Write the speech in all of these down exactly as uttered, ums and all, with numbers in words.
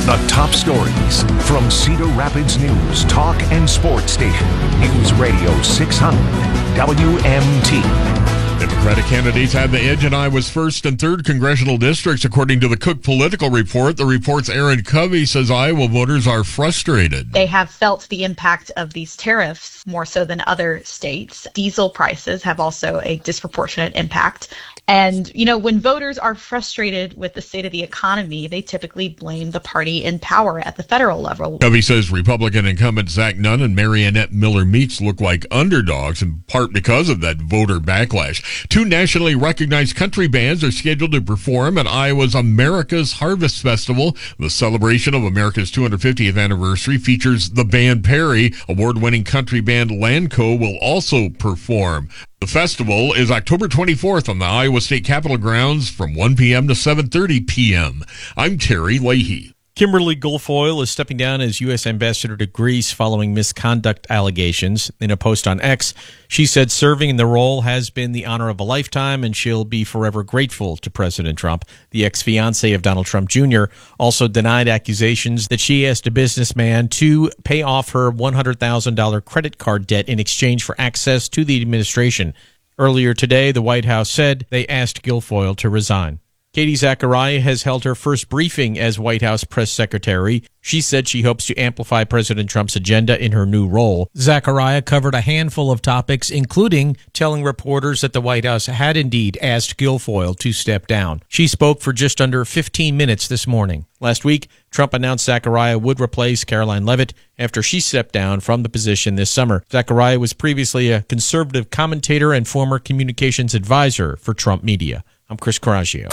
The top stories from Cedar Rapids News, Talk and Sports Station. News Radio six hundred W M T. Democratic candidates had the edge in Iowa's first and third congressional districts, according to the Cook Political Report. The report's Aaron Covey says Iowa voters are frustrated. They have felt the impact of these tariffs more so than other states. Diesel prices have also a disproportionate impact. And, you know, when voters are frustrated with the state of the economy, they typically blame the party in power at the federal level. Covey says Republican incumbent Zach Nunn and Mariannette Miller-Meeks look like underdogs, in part because of that voter backlash. Two nationally recognized country bands are scheduled to perform at Iowa's America's Harvest Festival. The celebration of America's two hundred fiftieth anniversary features the band Perry. Award-winning country band Lanco will also perform. The festival is October twenty-fourth on the Iowa State Capitol grounds from one p.m. to seven thirty p.m. I'm Terry Leahy. Kimberly Guilfoyle is stepping down as U S ambassador to Greece following misconduct allegations. In a post on X, she said serving in the role has been the honor of a lifetime, and she'll be forever grateful to President Trump. The ex-fiancé of Donald Trump Junior also denied accusations that she asked a businessman to pay off her one hundred thousand dollars credit card debt in exchange for access to the administration. Earlier today, the White House said they asked Guilfoyle to resign. Katie Zachariah has held her first briefing as White House press secretary. She said she hopes to amplify President Trump's agenda in her new role. Zachariah covered a handful of topics, including telling reporters that the White House had indeed asked Guilfoyle to step down. She spoke for just under fifteen minutes this morning. Last week, Trump announced Zachariah would replace Caroline Leavitt after she stepped down from the position this summer. Zachariah was previously a conservative commentator and former communications advisor for Trump Media. I'm Chris Coraggio.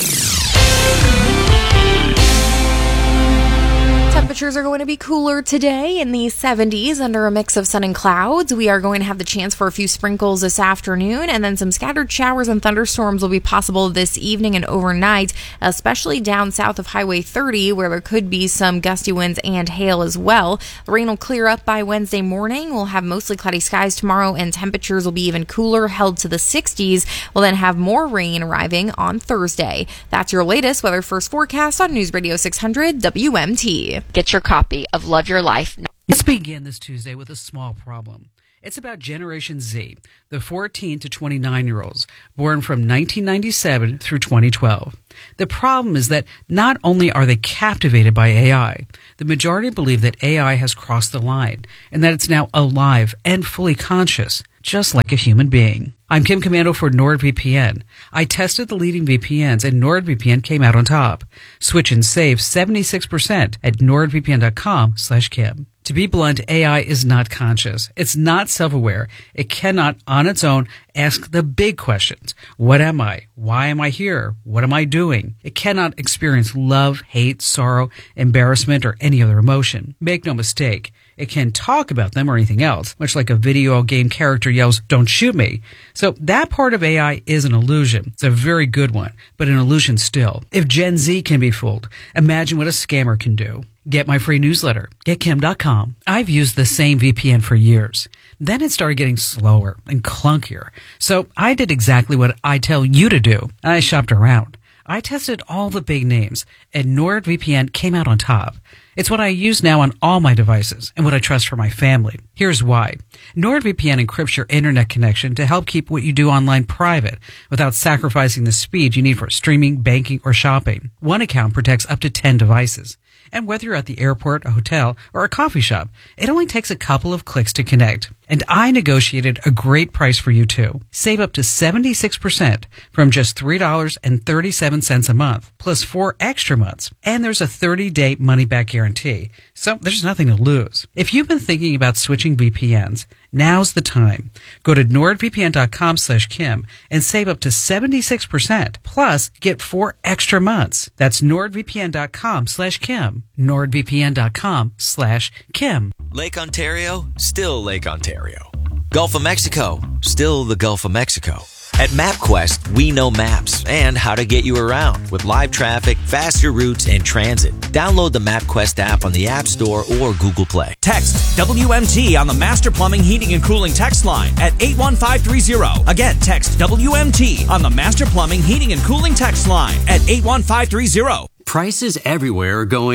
Temperatures are going to be cooler today in the seventies under a mix of sun and clouds. We are going to have the chance for a few sprinkles this afternoon, and then some scattered showers and thunderstorms will be possible this evening and overnight, especially down south of Highway thirty, where there could be some gusty winds and hail as well. The rain will clear up by Wednesday morning. We'll have mostly cloudy skies tomorrow, and temperatures will be even cooler, held to the sixties. We'll then have more rain arriving on Thursday. That's your latest Weather First forecast on News Radio six hundred W M T. Get your copy of Love Your Life. Let's begin this Tuesday with a small problem. It's about Generation Z, the fourteen to twenty-nine-year-olds born from nineteen ninety-seven through twenty twelve. The problem is that not only are they captivated by A I, the majority believe that A I has crossed the line and that it's now alive and fully conscious, just like a human being. I'm Kim Commando for NordVPN. I tested the leading V P Ns and NordVPN came out on top. Switch and save seventy-six percent at nordvpn.com slash Kim. To be blunt, A I is not conscious. It's not self-aware. It cannot, on its own, ask the big questions. What am I? Why am I here? What am I doing? It cannot experience love, hate, sorrow, embarrassment, or any other emotion. Make no mistake. It can talk about them or anything else, much like a video game character yells, "Don't shoot me." So that part of A I is an illusion. It's a very good one, but an illusion still. If Gen Z can be fooled, imagine what a scammer can do. Get my free newsletter, get kim dot com. I've used the same V P N for years. Then it started getting slower and clunkier. So I did exactly what I tell you to do. I shopped around. I tested all the big names, and NordVPN came out on top. It's what I use now on all my devices and what I trust for my family. Here's why. NordVPN encrypts your internet connection to help keep what you do online private without sacrificing the speed you need for streaming, banking, or shopping. One account protects up to ten devices. And whether you're at the airport, a hotel, or a coffee shop, it only takes a couple of clicks to connect. And I negotiated a great price for you too. Save up to seventy-six percent from just three dollars and thirty-seven cents a month, plus four extra months. And there's a thirty-day money-back guarantee. So there's nothing to lose. If you've been thinking about switching V P Ns, now's the time. Go to nordvpn.com slash Kim and save up to seventy-six percent. Plus, get four extra months. That's nordvpn.com slash Kim. nordvpn.com slash Kim. Lake Ontario, still Lake Ontario. Gulf of Mexico, still the Gulf of Mexico. At MapQuest, we know maps and how to get you around with live traffic, faster routes, and transit. Download the MapQuest app on the App Store or Google Play. Text W M T on the Master Plumbing, Heating, and Cooling text line at eight one five three zero. Again, text W M T on the Master Plumbing, Heating, and Cooling text line at eight one five three zero. Prices everywhere are going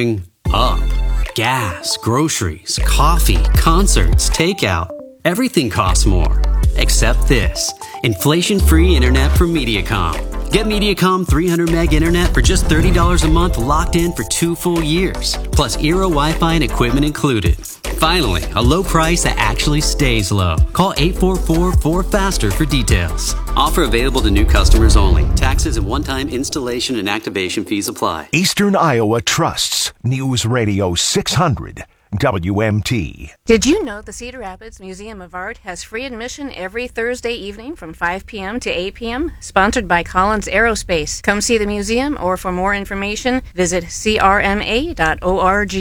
up. Gas, groceries, coffee, concerts, takeout. Everything costs more. Except this. Inflation-free internet from Mediacom. Get Mediacom three hundred meg internet for just thirty dollars a month, locked in for two full years. Plus Eero Wi-Fi and equipment included. Finally, a low price that actually stays low. Call eight four four, four faster for details. Offer available to new customers only. Taxes and one-time installation and activation fees apply. Eastern Iowa Trusts News Radio six hundred W M T. Did you know the Cedar Rapids Museum of Art has free admission every Thursday evening from five p.m. to eight p.m., sponsored by Collins Aerospace? Come see the museum, or for more information, visit c r m a dot org.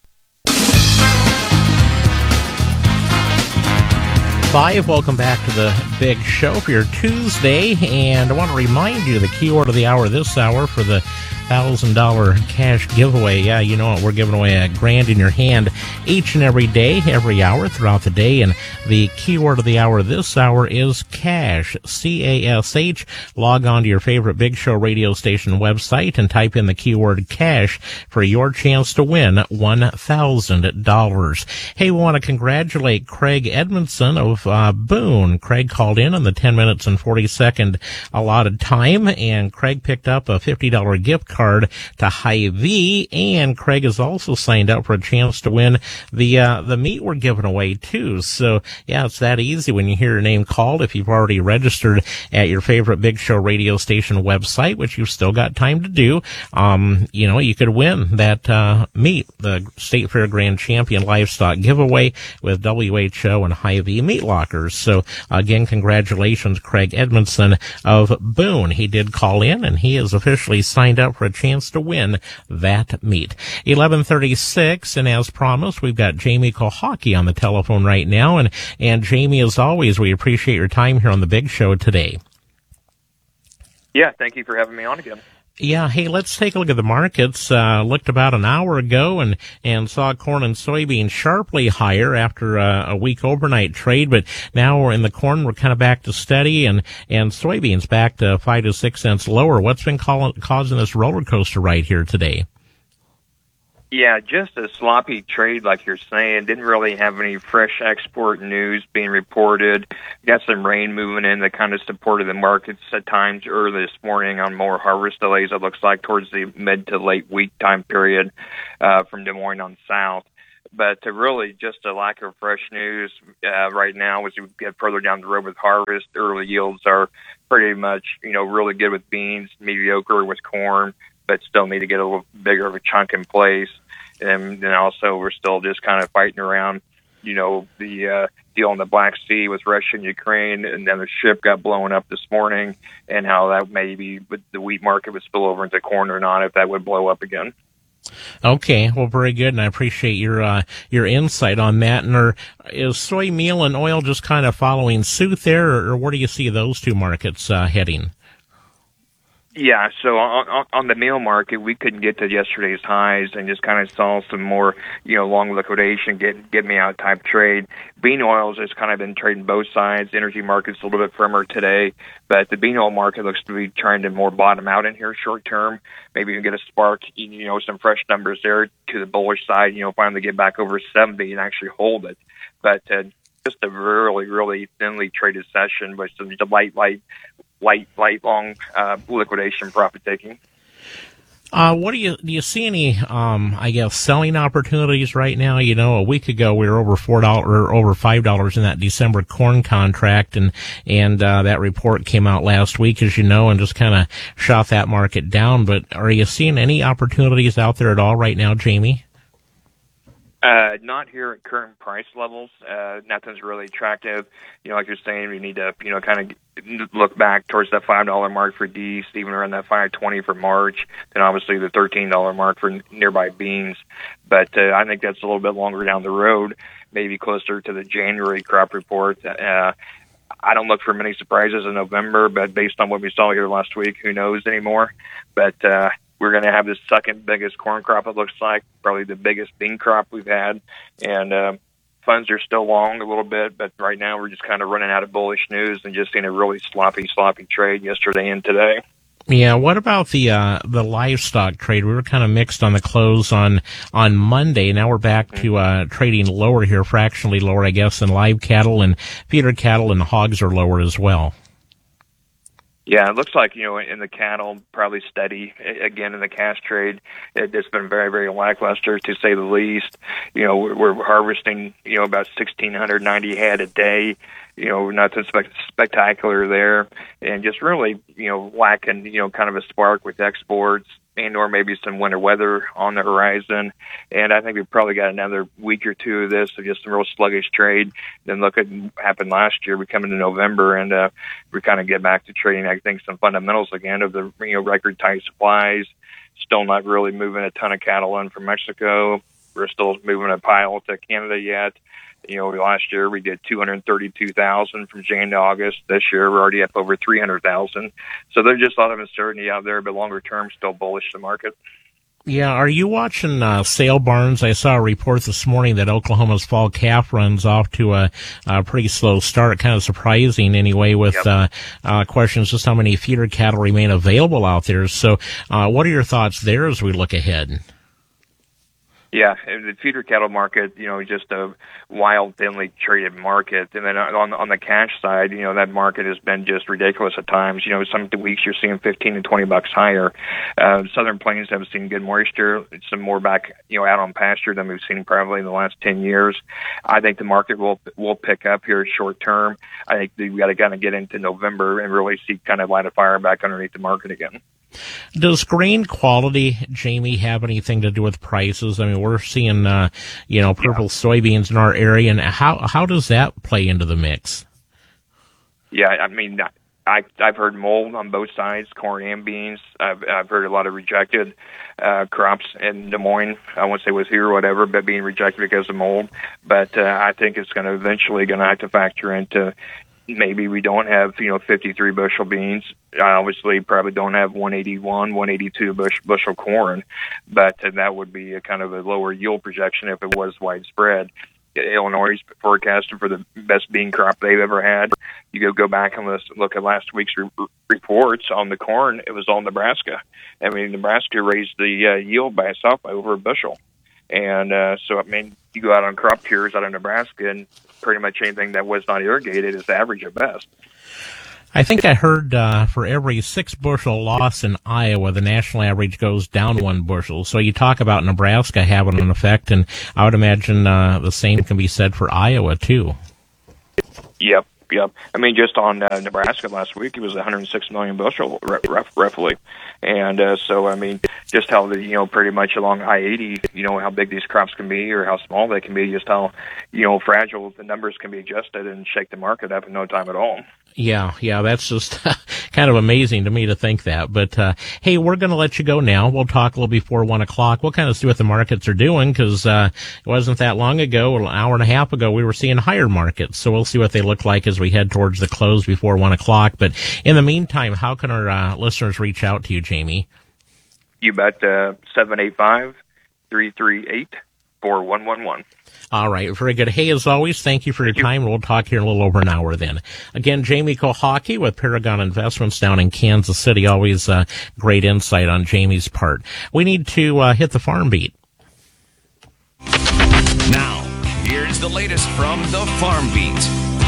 Five, welcome back to the big show for your Tuesday, and I want to remind you the keyword of the hour this hour for the one thousand dollars cash giveaway. Yeah, you know what, we're giving away a grand in your hand each and every day, every hour throughout the day, and the keyword of the hour this hour is cash, C A S H. Log on to your favorite Big Show radio station website and type in the keyword cash for your chance to win one thousand dollars. Hey, we want to congratulate Craig Edmondson of uh, Boone. Craig called in on the ten minutes and forty second allotted time, and Craig picked up a fifty dollars gift card to Hy-Vee, and Craig has also signed up for a chance to win the uh, the meat we're giving away too. So yeah, it's that easy when you hear your name called. If you've already registered at your favorite Big Show radio station website, which you've still got time to do, um, you know, you could win that uh, meat, the State Fair Grand Champion Livestock giveaway with W H O and Hy-Vee Meat Lockers. So again, congratulations, Craig Edmondson of Boone. He did call in, and he is officially signed up for a chance to win that meat. eleven thirty-six, and as promised, we've got Jamie Kohaki on the telephone right now. And, and Jamie, as always, we appreciate your time here on the Big Show today. Yeah, thank you for having me on again. Yeah, hey, let's take a look at the markets. Uh, looked about an hour ago and, and saw corn and soybeans sharply higher after uh, a week overnight trade, but now we're in the corn, we're kind of back to steady, and, and soybeans back to five to six cents lower. What's been call- causing this roller coaster right here today? Yeah, just a sloppy trade, like you're saying. Didn't really have any fresh export news being reported. Got some rain moving in that kind of supported the markets at times early this morning on more harvest delays, it looks like, towards the mid to late week time period uh, from Des Moines on south. But to really just a lack of fresh news uh, right now as we get further down the road with harvest. Early yields are pretty much, you know, really good with beans, mediocre with corn, but still need to get a little bigger of a chunk in place. And then also we're still just kind of fighting around, you know, the uh, deal in the Black Sea with Russia and Ukraine, and then the ship got blown up this morning, and how that maybe with the wheat market would spill over into corn or not, if that would blow up again. Okay, well, very good, and I appreciate your uh, your insight on that. And are, is soy meal and oil just kind of following suit there, or, or where do you see those two markets uh, heading? Yeah, so on, on the meal market, we couldn't get to yesterday's highs and just kind of saw some more, you know, long liquidation, get get me out type trade. Bean oils has kind of been trading both sides. Energy market's a little bit firmer today, but the bean oil market looks to be trying to more bottom out in here short term. Maybe you can get a spark, you know, some fresh numbers there to the bullish side, you know, finally get back over seventy and actually hold it. But uh, just a really, really thinly traded session with some light, light, light, light, long uh, liquidation profit taking. Uh, what do you do? You see any, um, I guess, selling opportunities right now? You know, a week ago we were over four dollars or over five dollars in that December corn contract, and and uh, that report came out last week, as you know, and just kind of shot that market down. But are you seeing any opportunities out there at all right now, Jamie? Uh, not here at current price levels. Uh, nothing's really attractive. You know, like you're saying, we need to, you know, kind of look back towards that five dollar mark for D's, even around that five twenty for March, then obviously the thirteen dollar mark for nearby beans. But uh, I think that's a little bit longer down the road, maybe closer to the January crop report. Uh, I don't look for many surprises in November, but based on what we saw here last week, who knows anymore. But, uh, we're going to have the second biggest corn crop, it looks like, probably the biggest bean crop we've had. And uh, funds are still long a little bit, but right now we're just kind of running out of bullish news and just seeing a really sloppy, sloppy trade yesterday and today. Yeah, what about the uh, the livestock trade? We were kind of mixed on the close on on Monday. Now we're back to uh, trading lower here, fractionally lower, I guess, than live cattle, and feeder cattle and hogs are lower as well. Yeah, it looks like, you know, in the cattle, probably steady. Again, in the cash trade, it's been very, very lackluster, to say the least. You know, we're harvesting, you know, about one thousand six hundred ninety head a day. You know, nothing spe- spectacular there. And just really, you know, lacking, you know, kind of a spark with exports and or maybe some winter weather on the horizon. And I think we've probably got another week or two of this, of just some real sluggish trade. Then look at what happened last year. We come into November and uh, we kind of get back to trading, I think, some fundamentals again of the, you know, record tight supplies. Still not really moving a ton of cattle in from Mexico. We're still moving a pile to Canada yet. You know, last year we did two hundred thirty-two thousand from January to August. This year we're already up over three hundred thousand. So there's just a lot of uncertainty out there, but longer term, still bullish the market. Yeah, are you watching uh, sale barns? I saw a report this morning that Oklahoma's fall calf runs off to a, a pretty slow start. Kind of surprising anyway, with Yep. uh, uh, questions just how many feeder cattle remain available out there. So uh, what are your thoughts there as we look ahead? Yeah, the feeder cattle market, you know, just a wild, thinly traded market. And then on on the cash side, you know, that market has been just ridiculous at times. You know, some weeks you're seeing fifteen and twenty bucks higher. Uh, Southern Plains have seen good moisture, some more back, you know, out on pasture than we've seen probably in the last ten years. I think the market will will pick up here short term. I think we've got to kind of get into November and really see kind of light a fire back underneath the market again. Does grain quality, Jamie, have anything to do with prices? I mean, we're seeing, uh, you know, purple yeah. soybeans in our area, and how how does that play into the mix? Yeah, I mean, I I've heard mold on both sides, corn and beans. I've I've heard a lot of rejected uh, crops in Des Moines. I won't say with here or whatever, but being rejected because of mold. But uh, I think it's going to eventually going to have to factor into. Maybe we don't have, you know, fifty-three bushel beans. I obviously probably don't have one eighty-one, one eighty-two bush, bushel corn, but uh, that would be a kind of a lower yield projection if it was widespread. Illinois is forecasted for the best bean crop they've ever had. You go go back and let's look at last week's re- reports on the corn. It was all Nebraska. I mean, Nebraska raised the uh, yield by itself by over a bushel. And uh, so, I mean, you go out on crop cures out of Nebraska, and pretty much anything that was not irrigated is average at best. I think I heard uh, for every six bushel loss in Iowa, the national average goes down one bushel. So you talk about Nebraska having an effect, and I would imagine uh, the same can be said for Iowa, too. Yep. Yep. I mean, just on uh, Nebraska last week, it was one hundred six million bushel, rough, roughly. And uh, so, I mean, just how the, you know, pretty much along I eighty, you know, how big these crops can be or how small they can be, just how, you know, fragile the numbers can be adjusted and shake the market up in no time at all. Yeah, yeah, that's just kind of amazing to me to think that. But, uh, hey, we're going to let you go now. We'll talk a little before one o'clock. We'll kind of see what the markets are doing because uh, it wasn't that long ago, an hour and a half ago, we were seeing higher markets. So we'll see what they look like as we head towards the close before one o'clock. But in the meantime, how can our uh, listeners reach out to you, Jamie? You bet, uh, seven eight five, three three eight, four one one one. All right, very good. Hey, as always, thank you for your time. We'll talk here in a little over an hour then. Again, Jamie Kohaki with Paragon Investments down in Kansas City. Always uh, great insight on Jamie's part. We need to uh, hit the farm beat. Now, here's the latest from the Farm Beat.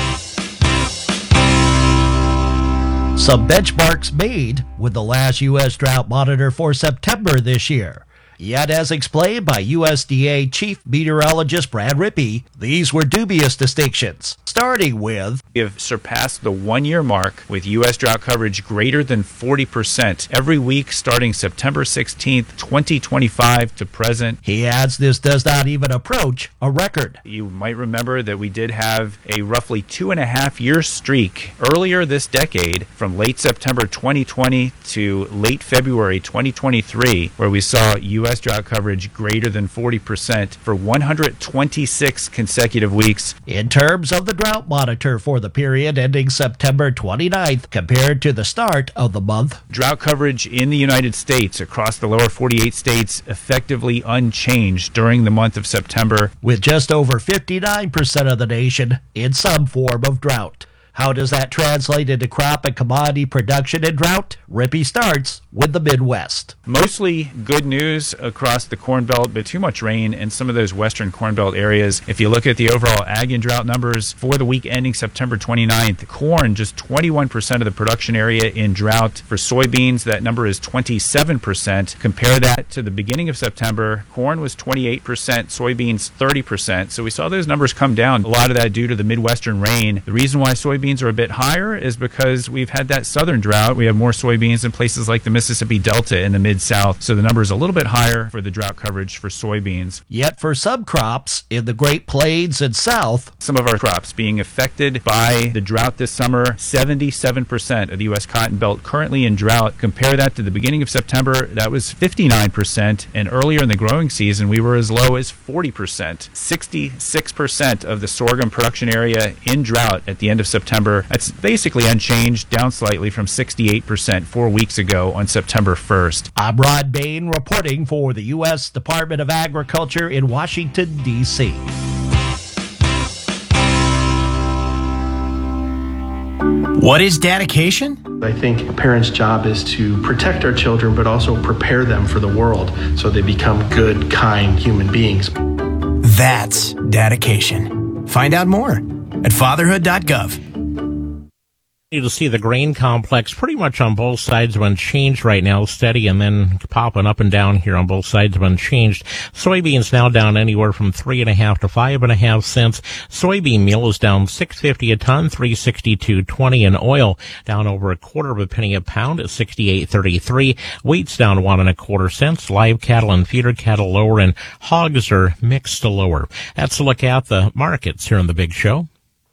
Some benchmarks made with the last U S drought monitor for September this year. Yet, as explained by U S D A Chief Meteorologist Brad Rippey, these were dubious distinctions, starting with... We have surpassed the one-year mark with U S drought coverage greater than forty percent every week starting September sixteenth, twenty twenty-five to present. He adds this does not even approach a record. You might remember that we did have a roughly two-and-a-half-year streak earlier this decade from late September twenty twenty to late February twenty twenty-three, where we saw U S drought coverage greater than forty percent for one hundred twenty-six consecutive weeks. In terms of the drought monitor for the period ending September twenty-ninth compared to the start of the month, drought coverage in the United States across the lower forty-eight states effectively unchanged during the month of September, with just over fifty-nine percent of the nation in some form of drought. How does that translate into crop and commodity production and drought? Rippey starts with the Midwest. Mostly good news across the Corn Belt, but too much rain in some of those western Corn Belt areas. If you look at the overall ag and drought numbers for the week ending September twenty-ninth, corn just twenty-one percent of the production area in drought. For soybeans, that number is twenty-seven percent. Compare that to the beginning of September. Corn was twenty-eight percent, soybeans thirty percent. So we saw those numbers come down. A lot of that due to the Midwestern rain. The reason why soybeans are a bit higher is because we've had that southern drought. We have more soybeans in places like the Mississippi Delta in the Mid-South. So the number is a little bit higher for the drought coverage for soybeans. Yet for some crops in the Great Plains and South, some of our crops being affected by the drought this summer, seventy-seven percent of the U S cotton belt currently in drought. Compare that to the beginning of September, that was fifty-nine percent. And earlier in the growing season, we were as low as forty percent. sixty-six percent of the sorghum production area in drought at the end of September. That's basically unchanged, down slightly from sixty-eight percent four weeks ago on September first. I'm Rod Bain reporting for the U S Department of Agriculture in Washington, D C What is dedication? I think a parent's job is to protect our children, but also prepare them for the world so they become good, kind human beings. That's dedication. Find out more at fatherhood dot gov. To see the grain complex pretty much on both sides of unchanged right now, steady and then popping up and down here on both sides of unchanged. Soybeans now down anywhere from three and a half to five and a half cents. Soybean meal is down six fifty a ton, three sixty two twenty, and oil down over a quarter of a penny a pound at sixty eight thirty three. Wheat's down one and a quarter cents. Live cattle and feeder cattle lower, and hogs are mixed to lower. That's a look at the markets here on the Big Show.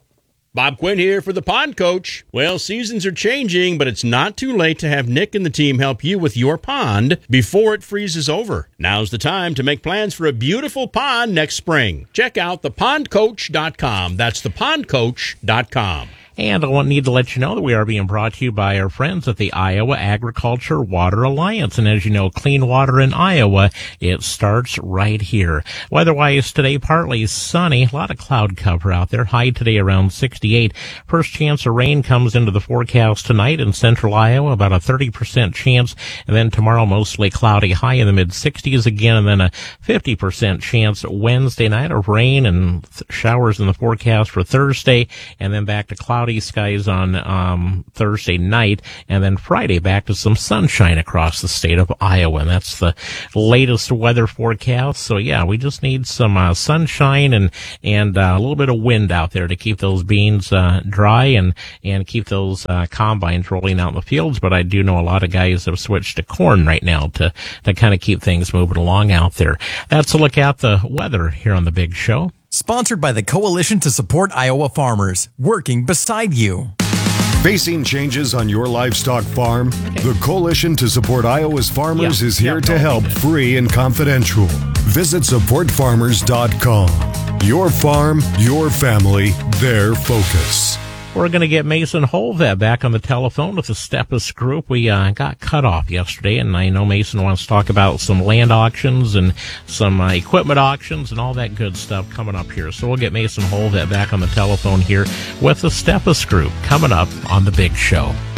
Bob Quinn here for the Pond Coach. Well, seasons are changing, but it's not too late to have Nick and the team help you with your pond before it freezes over. Now's the time to make plans for a beautiful pond next spring. Check out the pond coach dot com. That's the pond coach dot com. And I need to let you know that we are being brought to you by our friends at the Iowa Agriculture Water Alliance. And as you know, clean water in Iowa, it starts right here. Weather-wise today, partly sunny. A lot of cloud cover out there. High today around sixty-eight. First chance of rain comes into the forecast tonight in central Iowa, about a thirty percent chance. And then tomorrow, mostly cloudy, high in the mid-sixties again. And then a fifty percent chance Wednesday night of rain and th- showers in the forecast for Thursday. And then back to cloudy skies on um Thursday night, and then Friday back to some sunshine across the state of Iowa. And that's the latest weather forecast. So yeah, we just need some uh, sunshine and and uh, a little bit of wind out there to keep those beans uh, dry and and keep those uh, combines rolling out in the fields. But I do know a lot of guys have switched to corn right now to to kind of keep things moving along out there. That's a look at the weather here on the Big Show. Sponsored by the Coalition to Support Iowa Farmers, working beside you. Facing changes on your livestock farm? The Coalition to Support Iowa's Farmers Yeah, is here yeah, to no, help, we did. free and confidential. Visit support farmers dot com. Your farm, your family, their focus. We're going to get Mason Holvet back on the telephone with the Stepus Group. We uh, got cut off yesterday, and I know Mason wants to talk about some land auctions and some uh, equipment auctions and all that good stuff coming up here. So we'll get Mason Holvet back on the telephone here with the Stepus Group coming up on the Big Show.